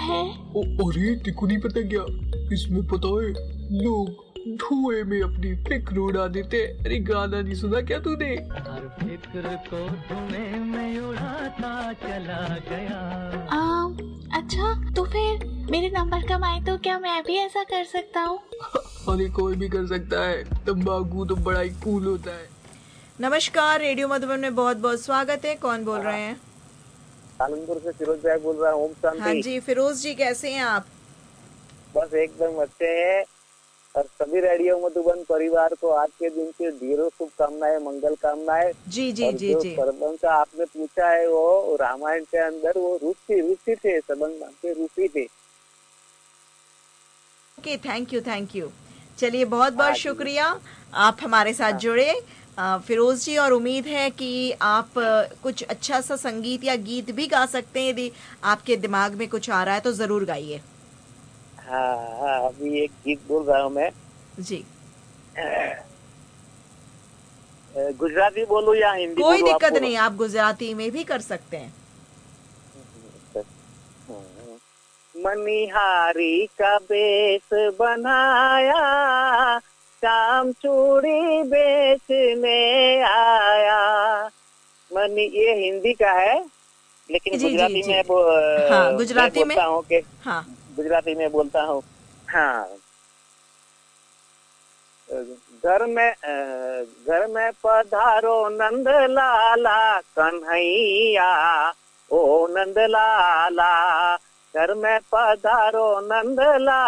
है? अरे तेको नहीं पता क्या? इसमें पता है लोग धुएं में अपनी फिक्र उड़ा देते। अरे गाना नहीं सुना क्या तूने? हर फिक्र को धुएं में उड़ाता चला गया। अच्छा, तो फिर मेरे नंबर कम आए तो क्या मैं भी ऐसा कर सकता हूँ? अरे कोई भी कर सकता है, तंबाकू तो बड़ा ही कूल होता है। नमस्कार, रेडियो मधुबन में बहुत बहुत स्वागत है। कौन बोल रहे हैं? कानपुर से फिरोज भाई बोल रहा हूँ। हाँ जी, फिरोज जी कैसे हैं आप? बस एकदम अच्छे हैं और सभी रेडियो मधुबन परिवार को आज के दिन की ढेरों शुभकामनाएं, मंगल कामनाएं। जी जी और जी जो जी। संबंध का आपने पूछा है वो रामायण के अंदर वो ऋषि थे, संबंध के ऋषि थे। Okay, thank you. चलिए, बहुत बहुत हाँ जी। शुक्रिया आप हमारे साथ जुड़े फिरोज जी, और उम्मीद है कि आप कुछ अच्छा सा संगीत या गीत भी गा सकते हैं। यदि आपके दिमाग में कुछ आ रहा है तो जरूर गाइए। हाँ, अभी एक गीत बोल रहा हूँ मैं। जी, गुजराती बोलूं या हिंदी कोई बोलूं? आप दिक्कत बोलो। नहीं, आप गुजराती में भी कर सकते हैं। मनिहारी का बेस बनाया, शाम चूड़ी बेचने आया। ये हिंदी का है, लेकिन जी जी गुजराती जी। में हाँ, मैं गुजराती में। बोलता हूँ कि हाँ, गुजराती में बोलता हूँ। हाँ, घर में पधारो नंद लाला कन्हैया, ओ नंद लाला। घर में पधारो नंद लाला।